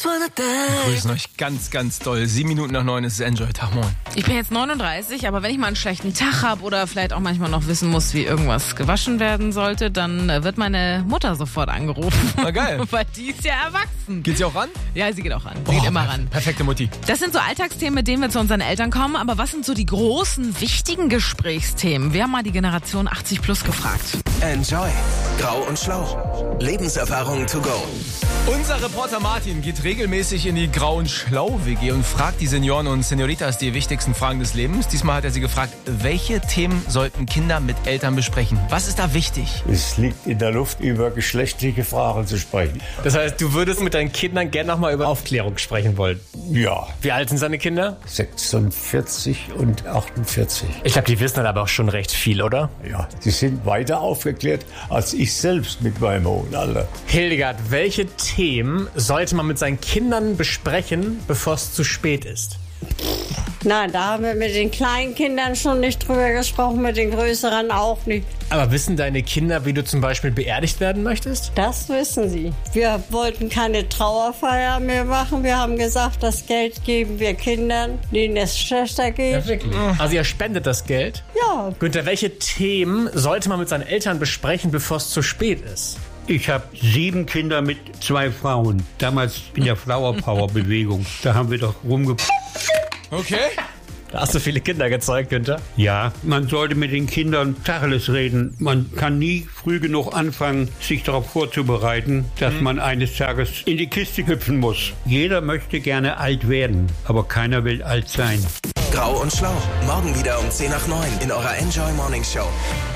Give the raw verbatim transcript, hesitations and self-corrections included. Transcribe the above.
Wir grüßen euch ganz, ganz doll. Sieben Minuten nach neun ist es Enjoy. Tag, moin. Ich bin jetzt neununddreißig, aber wenn ich mal einen schlechten Tag habe oder vielleicht auch manchmal noch wissen muss, wie irgendwas gewaschen werden sollte, dann wird meine Mutter sofort angerufen. Na geil. Weil die ist ja erwachsen. Geht sie auch ran? Ja, sie geht auch ran. Sie geht immer ran. Perfekte Mutti. Das sind so Alltagsthemen, mit denen wir zu unseren Eltern kommen. Aber was sind so die großen, wichtigen Gesprächsthemen? Wir haben mal die Generation achtzig plus gefragt. Enjoy. Grau und Schlau. Lebenserfahrung to go. Unser Reporter Martin geht regelmäßig in die Grau- und Schlau-W G und fragt die Senioren und Senioritas die wichtigsten Fragen des Lebens. Diesmal hat er sie gefragt, welche Themen sollten Kinder mit Eltern besprechen? Was ist da wichtig? Es liegt in der Luft, über geschlechtliche Fragen zu sprechen. Das heißt, du würdest mit deinen Kindern gerne nochmal über Aufklärung sprechen wollen? Ja. Wie alt sind seine Kinder? sechsundvierzig und achtundvierzig. Ich glaube, die wissen dann aber auch schon recht viel, oder? Ja, die sind weiter aufgeklärt als ich selbst mit meinem hohen Alter. Hildegard, welche Themen sollte man mit seinen Kindern besprechen, bevor es zu spät ist? Nein, da haben wir mit den kleinen Kindern schon nicht drüber gesprochen, mit den größeren auch nicht. Aber wissen deine Kinder, wie du zum Beispiel beerdigt werden möchtest? Das wissen sie. Wir wollten keine Trauerfeier mehr machen. Wir haben gesagt, das Geld geben wir Kindern, denen es schlechter geht. Ja, wirklich. Also ihr spendet das Geld? Ja. Günther, welche Themen sollte man mit seinen Eltern besprechen, bevor es zu spät ist? Ich habe sieben Kinder mit zwei Frauen. Damals in der Flower Power Bewegung. Da haben wir doch rumge... Okay. Da hast du viele Kinder gezeugt, Günther. Ja, man sollte mit den Kindern Tacheles reden. Man kann nie früh genug anfangen, sich darauf vorzubereiten, dass mhm. man eines Tages in die Kiste hüpfen muss. Jeder möchte gerne alt werden, aber keiner will alt sein. Grau und Schlau. Morgen wieder um zehn nach neun in eurer Enjoy Morning Show.